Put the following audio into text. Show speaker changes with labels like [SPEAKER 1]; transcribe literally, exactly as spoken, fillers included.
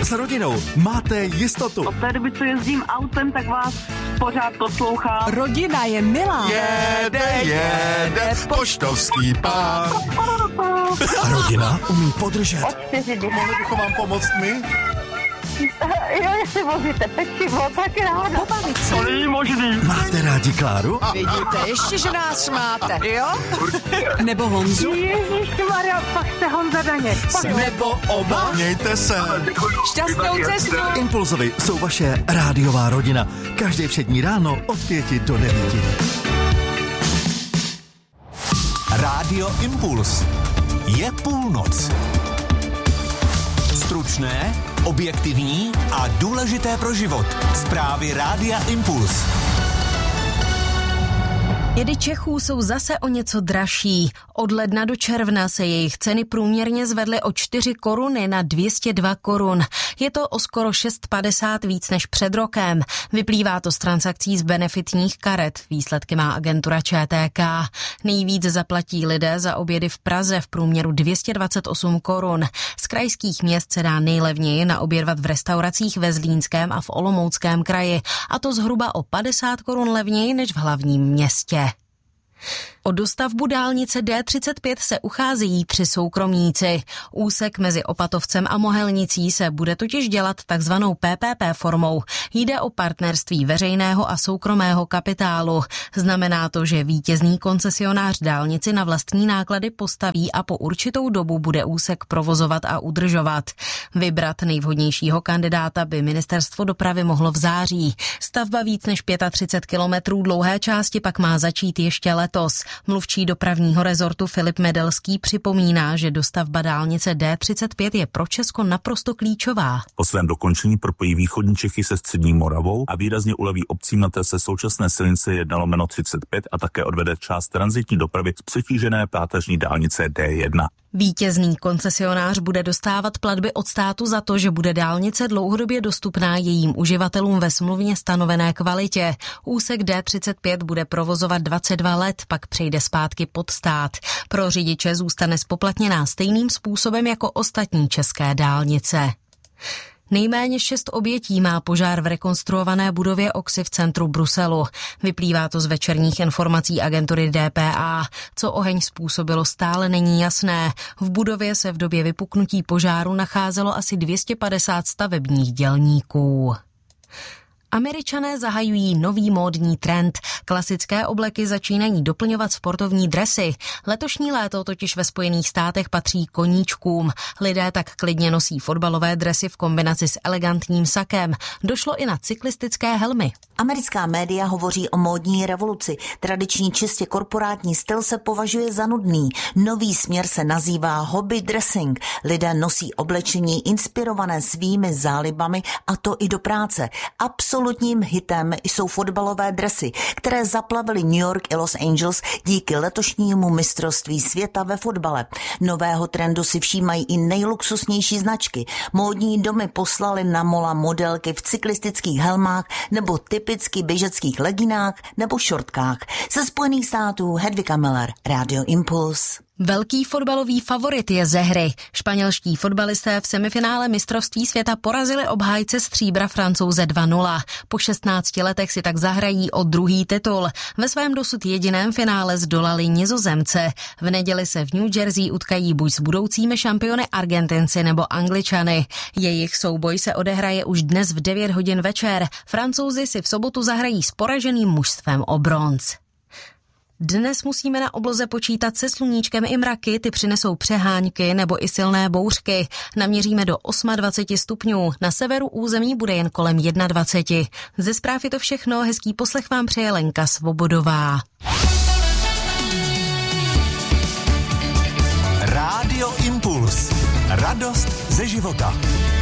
[SPEAKER 1] S rodinou máte jistotu.
[SPEAKER 2] Od té doby, co jezdím autem, tak vás pořád poslouchám.
[SPEAKER 3] Rodina je milá.
[SPEAKER 1] Jede, jede, poštovský pán. A rodina umí podržet. Mohli bychom vám pomoct my?
[SPEAKER 2] Jo, jestli vozíte pečivo, tak ráda.
[SPEAKER 3] Pobavit se.
[SPEAKER 2] To není možný.
[SPEAKER 1] Máte rádi Kláru?
[SPEAKER 3] Vidíte, ještě, že nás máte, jo? Nebo Honzu?
[SPEAKER 2] Ježišmarja, pak jste Honza Daněk.
[SPEAKER 1] Nebo oba? Mějte se.
[SPEAKER 3] Šťastnou cestu.
[SPEAKER 1] Impulzovi jsou vaše rádiová rodina. Každý všední ráno od pěti do devíti.
[SPEAKER 4] Rádio Impuls. Je půlnoc. Stručné, objektivní a důležité pro život. Zprávy Rádia Impuls.
[SPEAKER 5] Jedy Čechů jsou zase o něco dražší. Od ledna do června se jejich ceny průměrně zvedly o čtyři koruny na dvě stě dva korun. Je to o skoro šest padesát víc než před rokem. Vyplývá to z transakcí z benefitních karet. Výsledky má agentura Č T K. Nejvíc zaplatí lidé za obědy v Praze v průměru dvě stě dvacet osm korun. Z krajských měst se dá nejlevněji naobědvat v restauracích ve Zlínském a v Olomouckém kraji. A to zhruba o padesát korun levněji než v hlavním městě. O dostavbu dálnice D třicet pět se ucházejí tři soukromníci. Úsek mezi Opatovcem a Mohelnicí se bude totiž dělat takzvanou P P P formou. Jde o partnerství veřejného a soukromého kapitálu. Znamená to, že vítězný koncesionář dálnici na vlastní náklady postaví a po určitou dobu bude úsek provozovat a udržovat. Vybrat nejvhodnějšího kandidáta by ministerstvo dopravy mohlo v září. Stavba víc než třicet pět kilometrů dlouhé části pak má začít ještě letos. Mluvčí dopravního rezortu Filip Medelský připomíná, že dostavba dálnice D třicet pět je pro Česko naprosto klíčová.
[SPEAKER 6] Po svém dokončení propojí východní Čechy se střední Moravou a výrazně uleví obcím na té se současné silnice jedna lomeno třicet pět a také odvede část tranzitní dopravy z přetížené páteřní dálnice D jedna.
[SPEAKER 5] Vítězný koncesionář bude dostávat platby od státu za to, že bude dálnice dlouhodobě dostupná jejím uživatelům ve smluvně stanovené kvalitě. Úsek D třicet pět bude provozovat dvacet dva let, pak přejde zpátky pod stát. Pro řidiče zůstane spoplatněná stejným způsobem jako ostatní české dálnice. Nejméně šest obětí má požár v rekonstruované budově Oxy v centru Bruselu. Vyplývá to z večerních informací agentury D P A. Co oheň způsobilo, stále není jasné. V budově se v době vypuknutí požáru nacházelo asi dvě stě padesát stavebních dělníků. Američané zahajují nový módní trend. Klasické obleky začínají doplňovat sportovní dresy. Letošní léto totiž ve Spojených státech patří koníčkům. Lidé tak klidně nosí fotbalové dresy v kombinaci s elegantním sakem. Došlo i na cyklistické helmy.
[SPEAKER 7] Americká média hovoří o módní revoluci. Tradiční čistě korporátní styl se považuje za nudný. Nový směr se nazývá hobby dressing. Lidé nosí oblečení inspirované svými zálibami, a to i do práce. Absolutním hitem jsou fotbalové dresy, které zaplavily New York i Los Angeles díky letošnímu mistrovství světa ve fotbale. Nového trendu si všímají i nejluxusnější značky. Módní domy poslaly na mola modelky v cyklistických helmách nebo typicky běžeckých leginách nebo šortkách. Ze Spojených států Hedvika Miller, Radio Impuls.
[SPEAKER 5] Velký fotbalový favorit je ze hry. Španělští fotbalisté v semifinále mistrovství světa porazili obhájce stříbra Francouze dva nula. Po šestnácti letech si tak zahrají o druhý titul. Ve svém dosud jediném finále zdolali Nizozemce. V neděli se v New Jersey utkají buď s budoucími šampiony Argentinci nebo Angličany. Jejich souboj se odehraje už dnes v devět hodin večer. Francouzi si v sobotu zahrají s poraženým mužstvem o bronz. Dnes musíme na obloze počítat se sluníčkem i mraky, ty přinesou přehánky nebo i silné bouřky. Naměříme do dvacet osm stupňů, na severu území bude jen kolem dvacet jedna. Ze zpráv je to všechno, hezký poslech vám přeje Lenka Svobodová.
[SPEAKER 4] Rádio Impuls. Radost ze života.